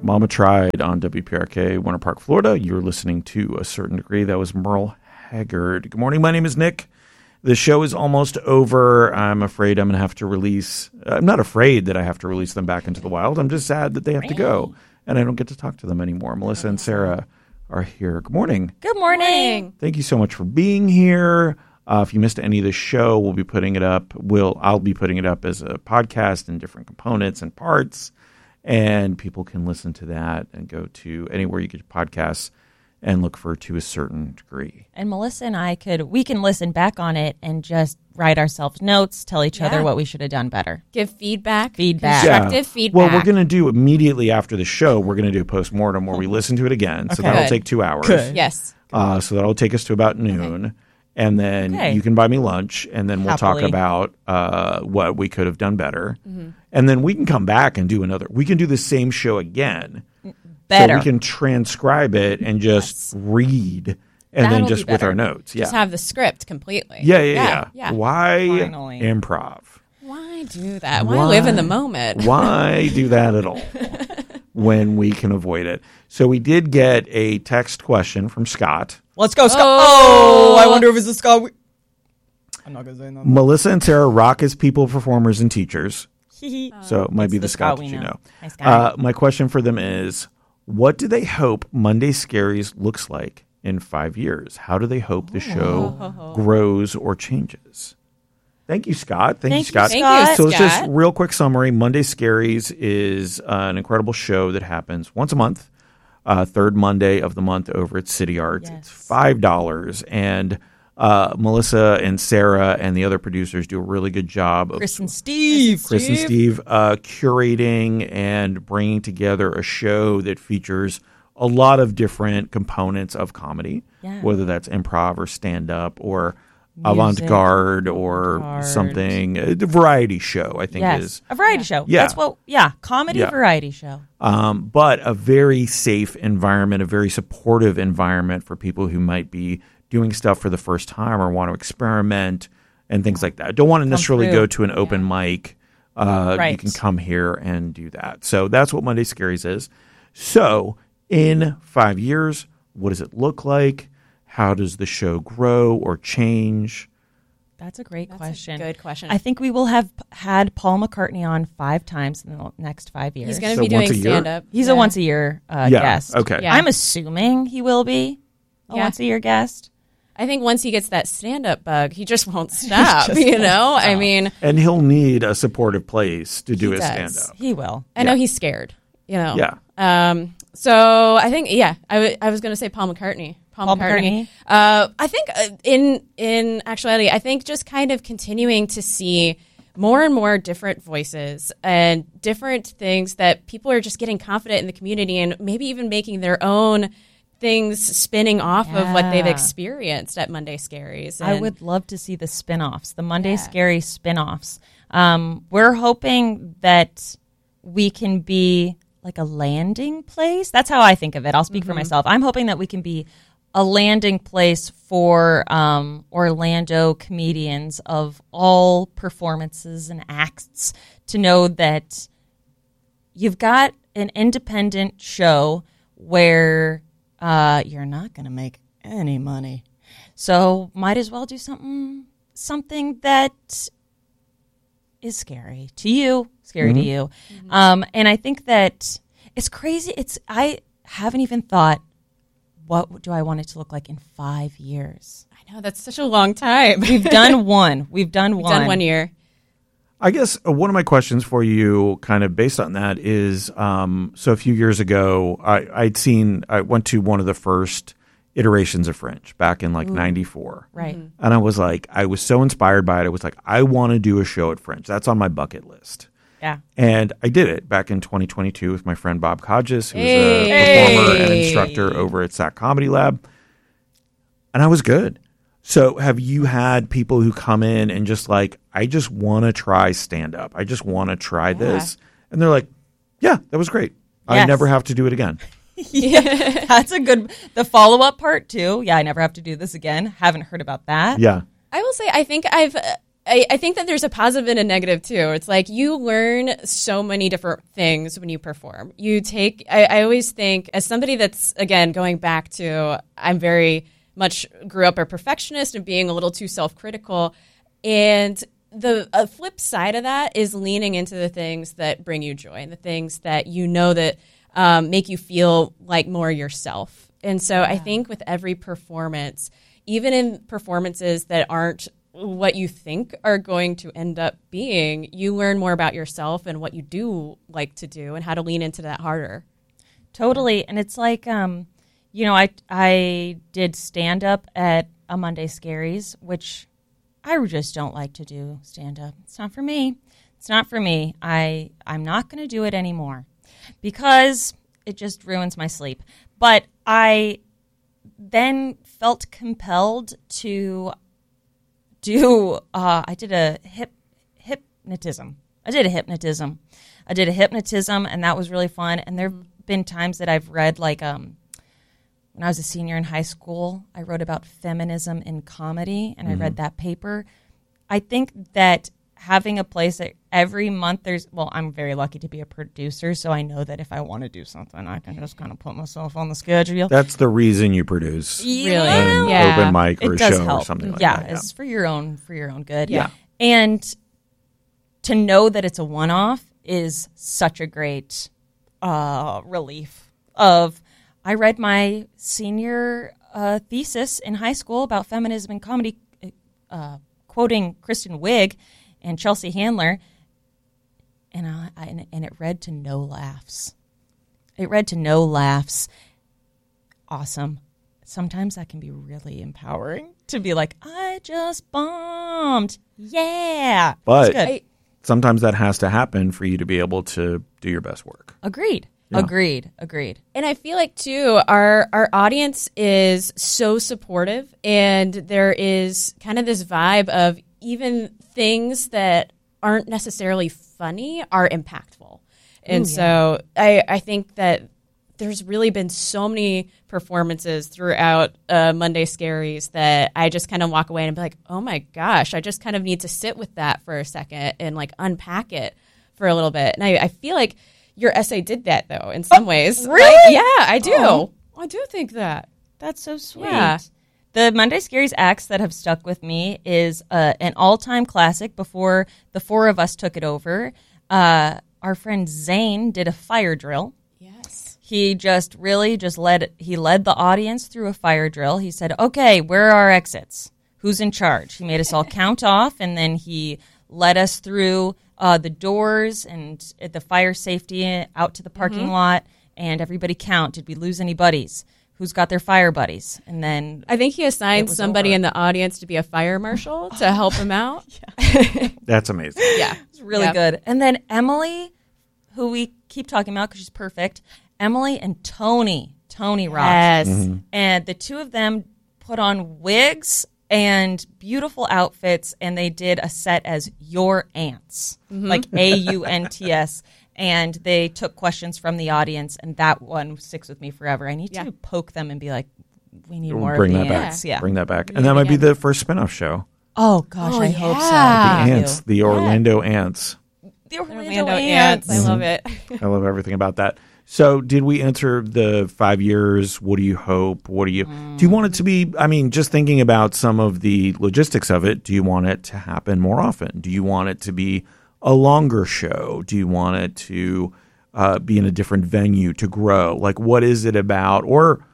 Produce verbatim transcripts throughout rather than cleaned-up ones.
Mama Tried on W P R K, Winter Park, Florida. You're listening to A Certain Degree. That was Merle Haggard. Good morning. My name is Nick. The show is almost over. I'm afraid I'm going to have to release. I'm not afraid that I have to release them back into the wild. I'm just sad that they have to go, and I don't get to talk to them anymore. Melissa and Sarah are here. Good morning. Good morning. Thank you so much for being here. Uh, if you missed any of the show, we'll be putting it up. We'll I'll be putting it up as a podcast in different components and parts. And people can listen to that and go to anywhere you get podcasts and look for To a Certain Degree. And Melissa and I could, we can listen back on it and just write ourselves notes, tell each yeah. other what we should have done better. Give feedback. Feedback. Constructive yeah. feedback. Well, we're going to do immediately after the show, we're going to do a postmortem where we listen to it again. So Okay. that'll Good. take two hours. Good. Yes. Uh, so that'll take us to about noon. Okay. And then Okay. you can buy me lunch, and then we'll Happily. talk about uh, what we could have done better. Mm-hmm. And then we can come back and do another. We can do the same show again. Better. So we can transcribe it and just yes. read, and That'll then just be with better. our notes. Yeah. Just have the script completely. Yeah, yeah, yeah. yeah. yeah. Why Finally. improv? Why do that? Why, Why live in the moment? Why do that at all when we can avoid it? So we did get a text question from Scott. Let's go, Scott. Oh. Oh, I wonder if it's a Scott. We- I'm not going to say nothing. Melissa and Sarah rock as people, performers, and teachers. Oh, So it might be the, the Scott Scott that we you know. know. Hi, Scott. Uh, my question for them is, what do they hope Monday Scaries looks like in five years? How do they hope the show Oh. grows or changes? Thank you, Scott. Thank, Thank you, Scott. you, Thank you, So it's just Scott. real quick summary. Monday Scaries is uh, an incredible show that happens once a month, uh, third Monday of the month over at City Arts. Yes. It's five dollars. And uh, Melissa and Sarah and the other producers do a really good job of Chris and Steve. Chris and Steve uh, curating and bringing together a show that features a lot of different components of comedy, Yeah. whether that's improv or stand-up or Music, avant-garde or avant-garde. something. A variety show, I think, Yes. is. A variety show. Yeah. That's what, yeah. Comedy Yeah. variety show. Um, but a very safe environment, a very supportive environment for people who might be doing stuff for the first time or want to experiment and things like that. Don't want to necessarily through. go to an open mic. Uh, Right. You can come here and do that. So that's what Monday Scaries is. So in five years, what does it look like? How does the show grow or change? That's a great That's question. a good question. I think we will have p- had Paul McCartney on five times in the next five years. He's going to So be once doing a year? stand-up. He's yeah. a once a year uh, Yeah, guest. okay. Yeah. I'm assuming he will be a Yeah. once a year guest. I think once he gets that stand-up bug, he just won't stop, just you won't know? I stop. mean, And he'll need a supportive place to do He his does. stand-up. He will. I know he's scared, you know? Yeah. Um, so I think, yeah, I, w- I was going to say Paul McCartney. Paul, Paul McCartney. McCartney. Uh, I think uh, in in actuality, I think just kind of continuing to see more and more different voices and different things that people are just getting confident in the community and maybe even making their own things spinning off of what they've Yeah. experienced at Monday Scaries. I And- would love to see the spin-offs, the Monday Yeah. Scary spin-offs. Um, we're hoping that we can be like a landing place. That's how I think of it. I'll speak for myself. I'm hoping that we can be a landing place for um, Orlando comedians of all performances and acts to know that you've got an independent show where uh, you're not going to make any money. So might as well do something something that is scary to you, scary to you. Um, and I think that it's crazy. It's I haven't even thought, what do I want it to look like in five years? I know, that's such a long time. We've done one. We've done We've one. done one year. I guess uh, one of my questions for you, kind of based on that, is um, so a few years ago, I, I'd seen, I went to one of the first iterations of Fringe back in like ninety-four. Right. And I was like, I was so inspired by it. I was like, I want to do a show at Fringe. That's on my bucket list. Yeah. And I did it back in twenty twenty-two with my friend Bob Hodges, who was Hey. a performer and Hey. instructor over at S A C Comedy Lab. And I was good. So have you had people who come in and just like, I just want to try stand-up. I just want to try this. And they're like, yeah, that was great. I Yes. never have to do it again. Yeah, that's a good. The follow up part too. Yeah, I never have to do this again. Haven't heard about that. Yeah. I will say, I think I've, uh, I, I think that there's a positive and a negative too. It's like you learn so many different things when you perform. You take, I, I always think, as somebody that's, again, going back to, I'm very much grew up a perfectionist and being a little too self-critical. And the a flip side of that is leaning into the things that bring you joy and the things that you know that um, make you feel like more yourself. And so yeah. I think with every performance, even in performances that aren't what you think are going to end up being, you learn more about yourself and what you do like to do and how to lean into that harder. Totally. And it's like, um, you know, I, I did stand-up at a Monday Scaries, which I just don't like to do stand-up. It's not for me. It's not for me. I, I'm not going to do it anymore because it just ruins my sleep. But I then felt compelled to do, uh, I did a hip, hypnotism. I did a hypnotism. I did a hypnotism, and that was really fun. And there have been times that I've read, like, um, when I was a senior in high school, I wrote about feminism in comedy, and mm-hmm. I read that paper. I think that having a place that every month there's, well, I'm very lucky to be a producer, so I know that if I want to do something, I can just kind of put myself on the schedule. That's the reason you produce really? an yeah. open mic or it a does show help. or something like yeah, that. Yeah, it's for your own for your own good. Yeah. And to know that it's a one-off is such a great uh, relief of, I read my senior uh, thesis in high school about feminism and comedy, uh, quoting Kristen Wiig and Chelsea Handler, and, I, I, and it read to no laughs. It read to no laughs. Awesome. Sometimes that can be really empowering to be like, I just bombed. Yeah. But I, sometimes that has to happen for you to be able to do your best work. Agreed. Yeah. Agreed. Agreed. And I feel like, too, our, our audience is so supportive, and there is kind of this vibe of even things that aren't necessarily funny are impactful. And Ooh, so yeah. I, I think that there's really been so many performances throughout uh, Monday Scaries that I just kind of walk away and be like, oh my gosh, I just kind of need to sit with that for a second and like unpack it for a little bit. And I, I feel like your essay did that, though, in some oh, ways. Really? Like, yeah, I do. Oh. I do think that. That's so sweet. Yeah. The Monday Scaries acts that have stuck with me is uh, an all-time classic. Before the four of us took it over, uh, our friend Zane did a fire drill. Yes. He just really just led, he led the audience through a fire drill. He said, okay, where are our exits? Who's in charge? He made us all count off, and then he led us through uh, the doors and the fire safety out to the parking mm-hmm. lot, and everybody count. Did we lose any buddies? Who's got their fire buddies? And then I think he assigned somebody over. in the audience to be a fire marshal to help him out. That's amazing. Yeah. It's really yep. good. And then Emily, who we keep talking about because she's perfect, Emily and Tony. Tony rocks. Yes. Mm-hmm. And the two of them put on wigs and beautiful outfits, and they did a set as Your Aunts, mm-hmm. like A U N T S. And they took questions from the audience, and that one sticks with me forever. I need yeah. to poke them and be like, we need more Bring of that the back. ants. Yeah. Bring that back. And that might be the first spin-off show. Oh, gosh, oh, I yeah. hope so. The Ants, the Orlando yeah. Ants. The Orlando, Orlando Ants. Ants. I love it. I love everything about that. So did we answer the five years? What do you hope? What do you mm. do you want it to be? I mean, just thinking about some of the logistics of it, do you want it to happen more often? Do you want it to be a longer show? Do you want it to uh, be in a different venue to grow? Like, what is it about? Or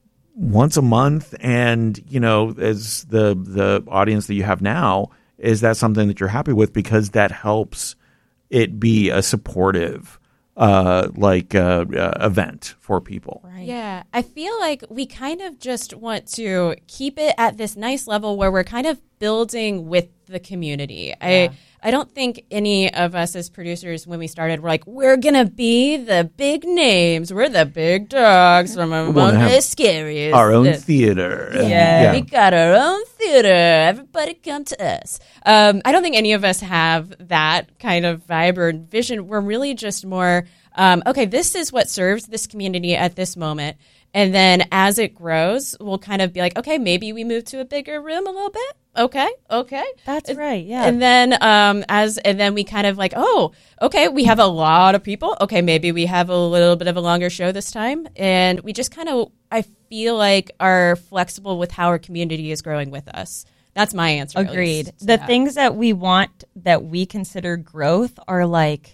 once a month, and, you know, as the the audience that you have now, is that something that you're happy with because that helps it be a supportive uh, like uh, uh, event for people? Right. Yeah, I feel like we kind of just want to keep it at this nice level where we're kind of building with the community. Yeah. I I don't think any of us as producers, when we started, were like, we're going to be the big names. We're the big dogs from among the scariest. Our own theater. Yeah, yeah, we got our own theater. Everybody come to us. Um, I don't think any of us have that kind of vibe or vision. We're really just more, um, okay, this is what serves this community at this moment. And then as it grows, we'll kind of be like, okay, maybe we move to a bigger room a little bit. okay, okay. That's right. Yeah. And then um, as and then we kind of like, oh, okay, we have a lot of people. Okay, maybe we have a little bit of a longer show this time. And we just kind of, I feel like, are flexible with how our community is growing with us. That's my answer. at Agreed. least to The that. things that we want that we consider growth are like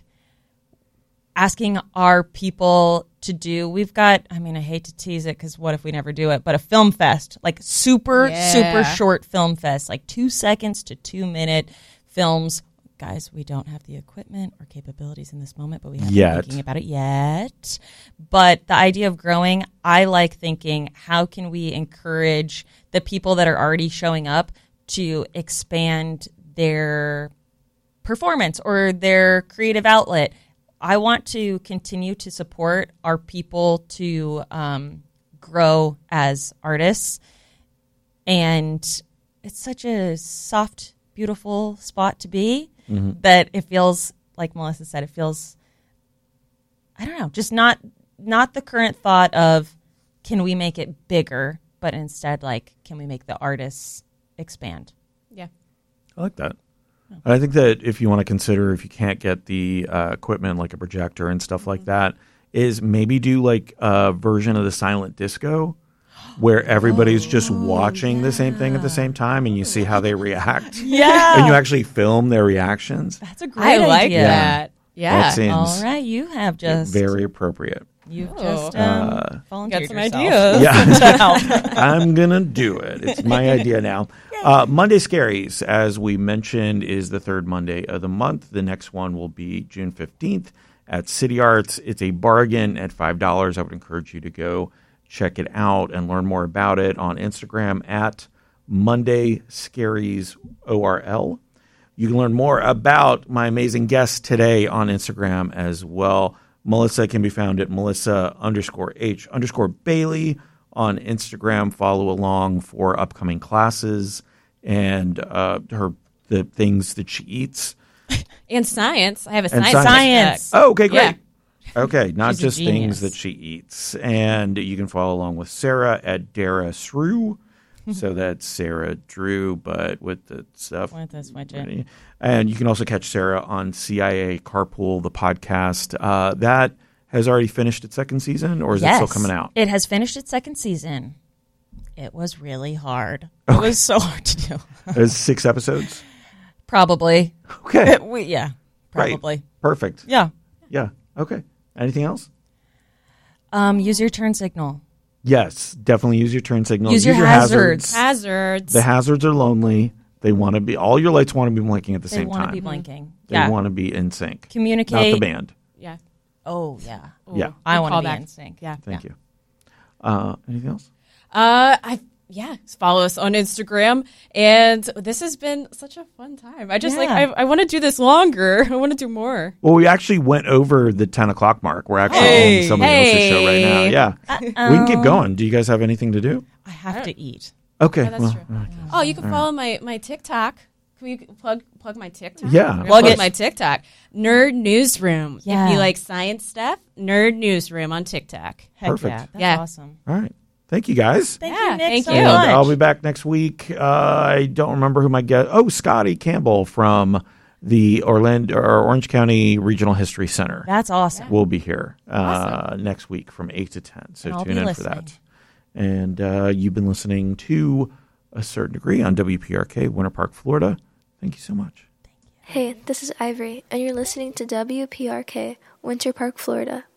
asking our people to do. We've got, I mean, I hate to tease it because what if we never do it, but a film fest, like super, Yeah. super short film fest, like two seconds to two minute films. Guys, we don't have the equipment or capabilities in this moment, but we have Yet. been thinking about it yet. But the idea of growing, I like thinking, how can we encourage the people that are already showing up to expand their performance or their creative outlet? I want to continue to support our people to um, grow as artists. And it's such a soft, beautiful spot to be Mm-hmm. that it feels, like Melissa said, it feels, I don't know, just not not the current thought of can we make it bigger, but instead like can we make the artists expand? Yeah. I like that. And I think that if you want to consider, if you can't get the uh, equipment like a projector and stuff like that, is maybe do like a version of the silent disco where everybody's just watching the same thing at the same time and you see how they react. Yeah. And you actually film their reactions. That's a great I like idea. that. Yeah. That seems All right, you have just very appropriate. you've Oh. just um, Uh, volunteered Got some yourself. ideas. Yeah. I'm going to do it. It's my idea now. Uh, Monday Scaries, as we mentioned, is the third Monday of the month. The next one will be June fifteenth at City Arts. It's a bargain at five dollars. I would encourage you to go check it out and learn more about it on Instagram at Monday Scaries O R L. You can learn more about my amazing guest today on Instagram as well. Melissa can be found at Melissa underscore H underscore Bailey on Instagram. Follow along for upcoming classes and uh, her the things that she eats. And science. I have a And science. science. textbook. Oh, okay, great. Yeah. Okay, not She's a just genius. things that she eats. And you can follow along with Sarah at Dara Shrew. So that's Sarah Drew, but with the stuff. With the switch it. And you can also catch Sarah on C I A Carpool, the podcast. Uh, that has already finished its second season, or is Yes, it still coming out? It has finished its second season. It was really hard. It was so hard to do. There's six episodes? Probably. Okay, We, yeah, Right. probably. perfect. Yeah. Yeah, okay. Anything else? Um, use your turn signal. Yes, definitely use your turn signal. Use your hazards. Hazards. The hazards are lonely. They want to be, all your lights want to be blinking at the They same want to time. be blinking. They yeah. want to be in sync. Not Communicate. the band. yeah. Oh, yeah. Yeah. I Good want to be callback. in sync. Yeah. Thank you. Uh, anything else? Uh, I yeah. Follow us on Instagram, and this has been such a fun time. I just like Yeah. I, I want to do this longer. I want to do more. Well, we actually went over the ten o'clock mark. We're actually Hey. on somebody else's show right now. Hey. Yeah. We can keep going. Do you guys have anything to do? I have to eat. Okay. Yeah, that's well, true. Oh, you can follow my my TikTok. Can we plug plug my TikTok? Yeah. I'm gonna Plug plug it. my TikTok. Nerd Newsroom. Yeah. If you like science stuff, Nerd Newsroom on TikTok. Heck Perfect. yeah. That's Yeah. awesome. All right. Thank you, guys. Thank Yeah, you, Nick, thank so you. And much. I'll be back next week. Uh, I don't remember who my guest. Oh, Scotty Campbell from the Orlando or Orange County Regional History Center. That's awesome. will be here uh, next week from eight to ten. So And I'll tune be in listening. for that. And uh, you've been listening to A Certain Degree on W P R K, Winter Park, Florida. Thank you so much. Hey, this is Ivory, and you're listening to W P R K, Winter Park, Florida.